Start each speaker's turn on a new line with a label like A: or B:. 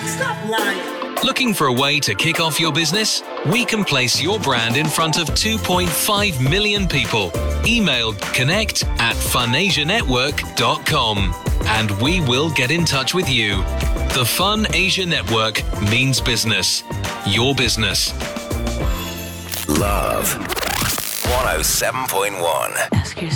A: Stop lying.
B: Looking for a way to kick off your business? We can place your brand in front of 2.5 million people. Email connect@funasianetwork.com and we will get in touch with you. The Fun Asia Network means business. Your business.
C: Love 107.1.